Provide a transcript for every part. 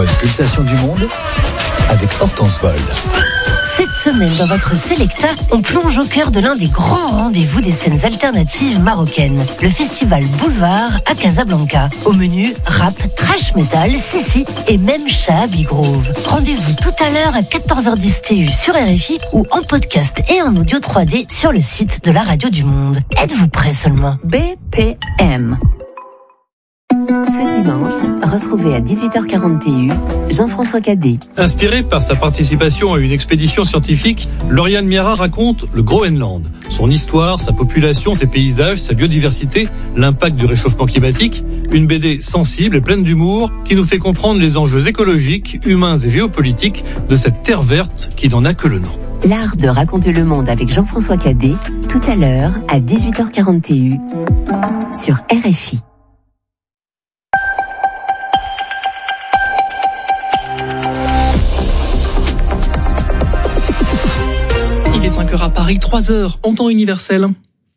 Vol Pulsation du Monde avec Hortense Vol. Cette semaine, dans votre Selecta, on plonge au cœur de l'un des grands rendez-vous des scènes alternatives marocaines, le festival Boulevard à Casablanca. Au menu, rap, trash metal, sissi et même Shahabi Groove. Rendez-vous tout à l'heure à 14h10 TU sur RFI ou en podcast et en audio 3D sur le site de la Radio du Monde. Êtes-vous prêts seulement? BPM. Ce dimanche, retrouvez à 18h40 TU Jean-François Cadet. Inspiré par sa participation à une expédition scientifique, Lauriane Miara raconte le Groenland. Son histoire, sa population, ses paysages, sa biodiversité, l'impact du réchauffement climatique. Une BD sensible et pleine d'humour qui nous fait comprendre les enjeux écologiques, humains et géopolitiques de cette terre verte qui n'en a que le nom. L'art de raconter le monde avec Jean-François Cadet, tout à l'heure à 18h40 TU sur RFI. Il est 5h à Paris, 3h en temps universel.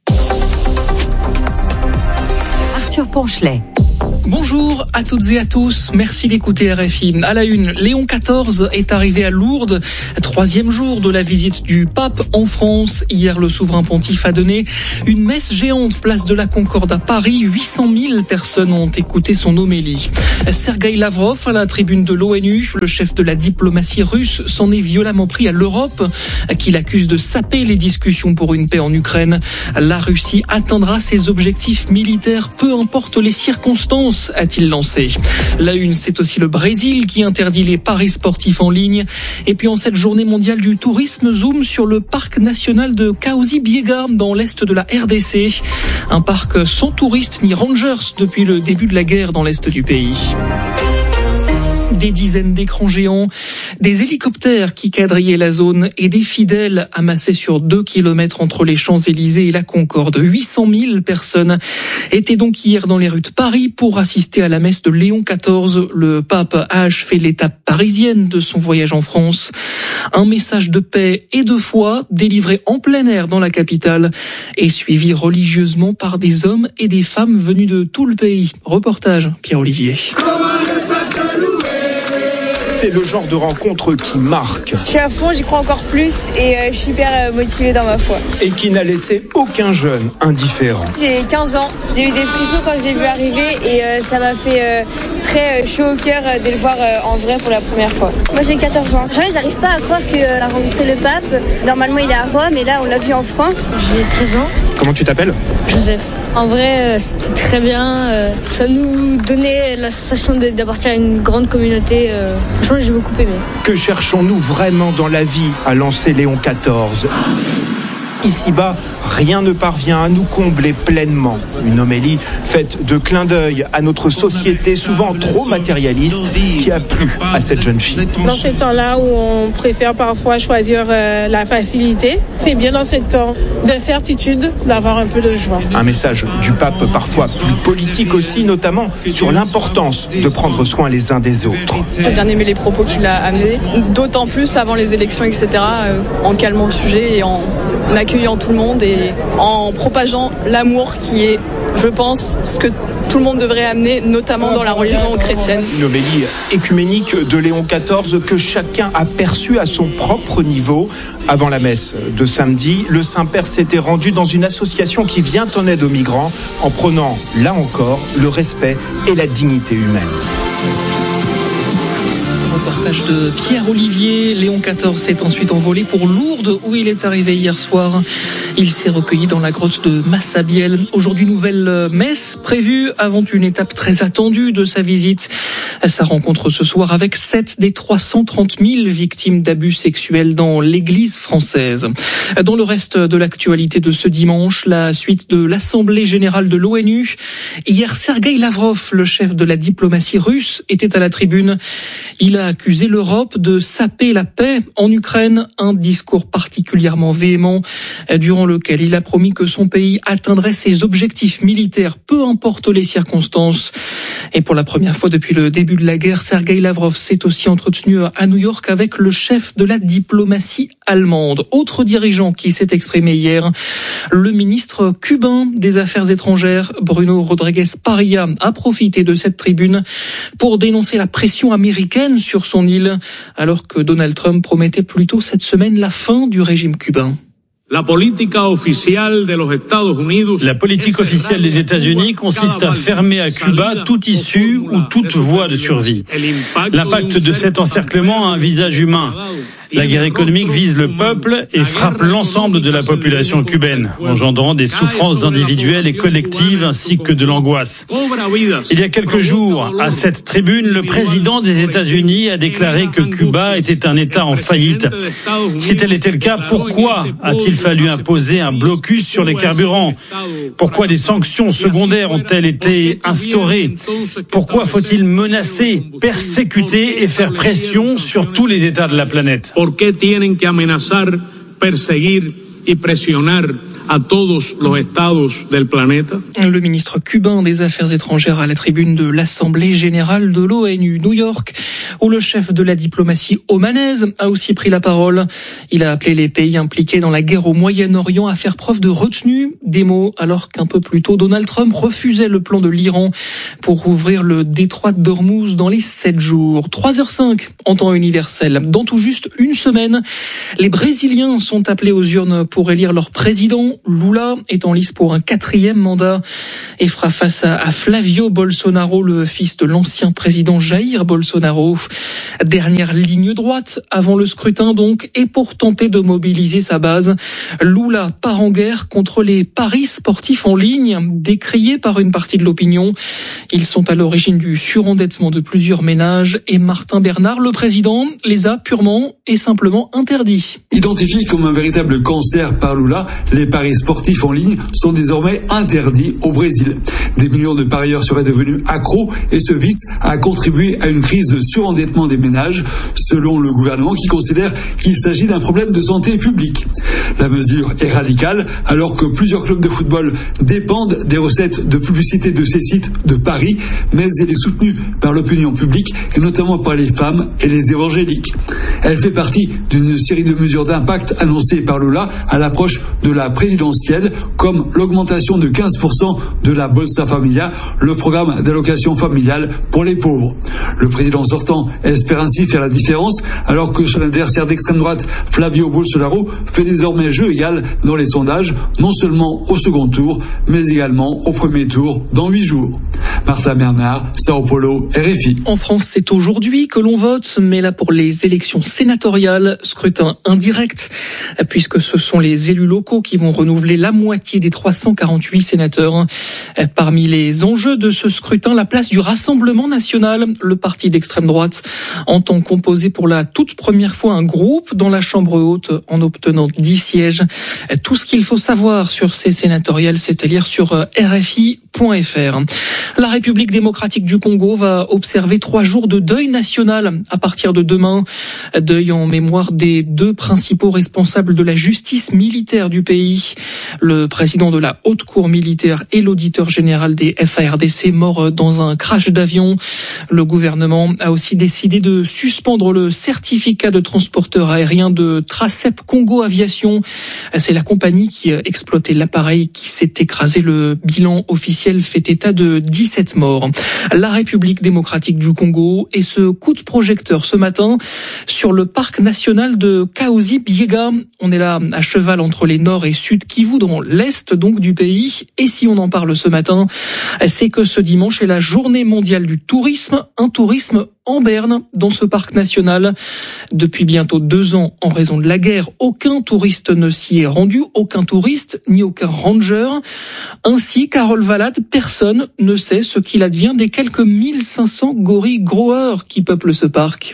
Arthur Ponchelet. Bonjour à toutes et à tous, merci d'écouter RFI. À la une, Léon XIV est arrivé à Lourdes, 3e jour de la visite du pape en France. Hier, le souverain pontife a donné une messe géante place de la Concorde à Paris. 800 000 personnes ont écouté son homélie. Sergueï Lavrov à la tribune de l'ONU, le chef de la diplomatie russe s'en est violemment pris à l'Europe, qui l'accuse de saper les discussions pour une paix en Ukraine. La Russie atteindra ses objectifs militaires, peu importe les circonstances, a-t-il lancé. La une, c'est aussi le Brésil qui interdit les paris sportifs en ligne. Et puis en cette journée mondiale du tourisme, zoom sur le parc national de Caozi-Biega dans l'est de la RDC. Un parc sans touristes ni rangers depuis le début de la guerre dans l'est du pays. Des dizaines d'écrans géants, des hélicoptères qui quadrillaient la zone et des fidèles amassés sur 2 kilomètres entre les Champs-Élysées et la Concorde. 800 000 personnes étaient donc hier dans les rues de Paris pour assister à la messe de Léon XIV. Le pape a achevé l'étape parisienne de son voyage en France. Un message de paix et de foi délivré en plein air dans la capitale et suivi religieusement par des hommes et des femmes venus de tout le pays. Reportage Pierre-Olivier. C'est le genre de rencontre qui marque. Je suis à fond, j'y crois encore plus et je suis hyper motivée dans ma foi. Et qui n'a laissé aucun jeune indifférent. J'ai 15 ans, j'ai eu des frissons quand je l'ai vu arriver et ça m'a fait très chaud au cœur de le voir en vrai pour la première fois. Moi j'ai 14 ans. J'arrive pas à croire qu'on a rencontré le pape. Normalement il est à Rome et là on l'a vu en France. J'ai 13 ans. Comment tu t'appelles ? Joseph. En vrai, c'était très bien. Ça nous donnait la sensation d'appartenir à une grande communauté. Franchement, j'ai beaucoup aimé. Que cherchons-nous vraiment dans la vie, a lancé Léon XIV ? Ici-bas, rien ne parvient à nous combler pleinement. Une homélie faite de clins d'œil à notre société souvent trop matérialiste qui a plu à cette jeune fille. Dans ces temps-là où on préfère parfois choisir la facilité, c'est bien dans ces temps d'incertitude d'avoir un peu de joie. Un message du pape parfois plus politique aussi, notamment sur l'importance de prendre soin les uns des autres. J'ai bien aimé les propos qu'il a amenés, d'autant plus avant les élections, etc., en calmant le sujet et en accueillant tout le monde et en propageant l'amour qui est, je pense, ce que tout le monde devrait amener, notamment dans la religion chrétienne. Une homélie écuménique de Léon XIV que chacun a perçue à son propre niveau. Avant la messe de samedi, le Saint-Père s'était rendu dans une association qui vient en aide aux migrants en prônant, là encore, le respect et la dignité humaine. Reportage de Pierre-Olivier. Léon XIV s'est ensuite envolé pour Lourdes où il est arrivé hier soir. Il s'est recueilli dans la grotte de Massabielle. Aujourd'hui, nouvelle messe prévue avant une étape très attendue de sa visite. Sa rencontre ce soir avec 7 des 330 000 victimes d'abus sexuels dans l'église française. Dans le reste de l'actualité de ce dimanche, la suite de l'Assemblée générale de l'ONU. Hier, Sergueï Lavrov, le chef de la diplomatie russe, était à la tribune. Il a accusé l'Europe de saper la paix en Ukraine. Un discours particulièrement véhément durant lequel il a promis que son pays atteindrait ses objectifs militaires, peu importe les circonstances. Et pour la première fois depuis le début de la guerre, Sergueï Lavrov s'est aussi entretenu à New York avec le chef de la diplomatie allemande. Autre dirigeant qui s'est exprimé hier, le ministre cubain des Affaires étrangères, Bruno Rodriguez Parilla, a profité de cette tribune pour dénoncer la pression américaine sur son île, alors que Donald Trump promettait plus tôt cette semaine la fin du régime cubain. La politique officielle des États-Unis consiste à fermer à Cuba toute issue ou toute voie de survie. L'impact de cet encerclement a un visage humain. La guerre économique vise le peuple et frappe l'ensemble de la population cubaine, engendrant des souffrances individuelles et collectives ainsi que de l'angoisse. Il y a quelques jours, à cette tribune, le président des États-Unis a déclaré que Cuba était un État en faillite. Si tel était le cas, pourquoi a-t-il fallu imposer un blocus sur les carburants? Pourquoi des sanctions secondaires ont-elles été instaurées? Pourquoi faut-il menacer, persécuter et faire pression sur tous les États de la planète? ¿Por qué tienen que amenazar, perseguir y presionar a todos los estados del planeta? Le ministre cubain des Affaires étrangères à la tribune de l'Assemblée générale de l'ONU, New York, où le chef de la diplomatie omanaise a aussi pris la parole. Il a appelé les pays impliqués dans la guerre au Moyen-Orient à faire preuve de retenue, des mots alors qu'un peu plus tôt, Donald Trump refusait le plan de l'Iran pour ouvrir le détroit d'Ormuz dans les 7 jours. 3h05 en temps universel. Dans tout juste une semaine, les Brésiliens sont appelés aux urnes pour élire leur président. Lula est en lice pour un 4e mandat et fera face à Flavio Bolsonaro, le fils de l'ancien président Jair Bolsonaro. Dernière ligne droite avant le scrutin donc, et pour tenter de mobiliser sa base, Lula part en guerre contre les paris sportifs en ligne, décriés par une partie de l'opinion. Ils sont à l'origine du surendettement de plusieurs ménages et Martin Bernard, le président, les a purement et simplement interdits. Identifiés comme un véritable cancer par Lula, les paris sportifs en ligne sont désormais interdits au Brésil. Des millions de parieurs seraient devenus accros et ce vice a contribué à une crise de surendettement des ménages, selon le gouvernement qui considère qu'il s'agit d'un problème de santé publique. La mesure est radicale alors que plusieurs clubs de football dépendent des recettes de publicité de ces sites de paris, mais elle est soutenue par l'opinion publique et notamment par les femmes et les évangéliques. Elle fait partie d'une série de mesures d'impact annoncées par Lula à l'approche de la présidentielle, comme l'augmentation de 15% de la Bolsa Familia, le programme d'allocation familiale pour les pauvres. Le président sortant espère ainsi faire la différence, alors que son adversaire d'extrême droite, Flavio Bolsonaro, fait désormais jeu égal dans les sondages, non seulement au second tour, mais également au premier tour dans 8 jours. Martin Bernard, Sao Paulo, RFI. En France, c'est aujourd'hui que l'on vote, mais là pour les élections sénatoriales, scrutin indirect, puisque ce sont les élus locaux qui vont renouveler la moitié des 348 sénateurs. Parmi les enjeux de ce scrutin, la place du Rassemblement national. Le parti d'extrême droite entend composer pour la toute première fois un groupe dans la Chambre haute en obtenant 10 sièges. Tout ce qu'il faut savoir sur ces sénatoriales, c'est à lire sur RFI.fr. La République démocratique du Congo va observer 3 jours de deuil national à partir de demain. Deuil en mémoire des 2 principaux responsables de la justice militaire du pays. Le président de la haute cour militaire et l'auditeur général des FARDC morts dans un crash d'avion. Le gouvernement a aussi décidé de suspendre le certificat de transporteur aérien de Tracep Congo Aviation. C'est la compagnie qui exploitait l'appareil qui s'est écrasé. Le bilan officiel fait état de 17 morts. La République démocratique du Congo et ce coup de projecteur ce matin sur le parc national de Kahuzi-Biega. On est là à cheval entre les Nord et Sud Kivu dans l'Est donc du pays. Et si on en parle ce matin, c'est que ce dimanche est la journée mondiale du tourisme, un tourisme en berne dans ce parc national. Depuis bientôt 2 ans, en raison de la guerre, aucun touriste ne s'y est rendu, aucun touriste ni aucun ranger. Ainsi, Carole Valade, personne ne sait ce qu'il advient des quelques 1500 gorilles growers qui peuplent ce parc.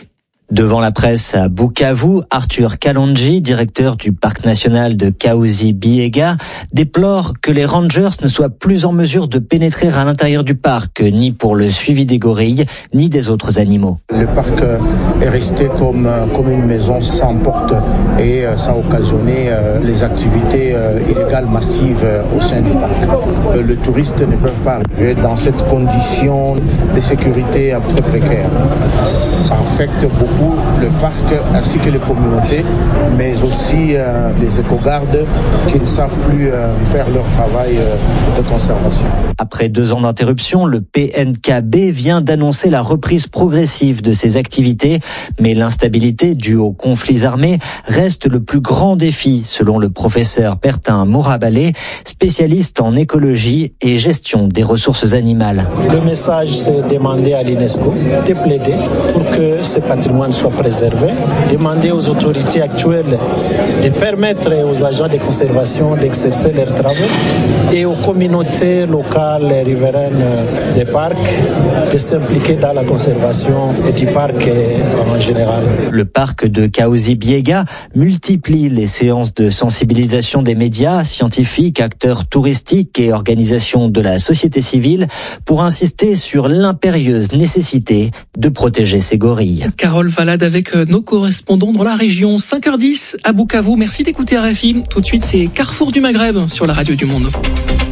Devant la presse à Bukavu, Arthur Kalonji, directeur du parc national de Kahuzi-Biega, déplore que les rangers ne soient plus en mesure de pénétrer à l'intérieur du parc, ni pour le suivi des gorilles, ni des autres animaux. Le parc est resté comme une maison sans porte et ça a occasionné les activités illégales massives au sein du parc. Les touristes ne peuvent pas arriver dans cette condition de sécurité très précaire. Ça affecte beaucoup le parc ainsi que les communautés, mais aussi les éco-gardes qui ne savent plus faire leur travail de conservation. Après 2 ans d'interruption, le PNKB vient d'annoncer la reprise progressive de ses activités, mais l'instabilité due aux conflits armés reste le plus grand défi, selon le professeur Bertin Mourabalé, spécialiste en écologie et gestion des ressources animales. Le message, c'est demander à l'UNESCO de plaider pour que ce patrimoine soit préservé, demander aux autorités actuelles de permettre aux agents de conservation d'exercer leurs travaux et aux communautés locales et riveraines des parcs de s'impliquer dans la conservation du parc en général. Le parc de Kahuzi-Biega multiplie les séances de sensibilisation des médias, scientifiques, acteurs touristiques et organisations de la société civile pour insister sur l'impérieuse nécessité de protéger ces gorilles. Carole Valade avec nos correspondants dans la région. 5h10 à Bukavu. Merci d'écouter RFI. Tout de suite, c'est Carrefour du Maghreb sur la radio du Monde.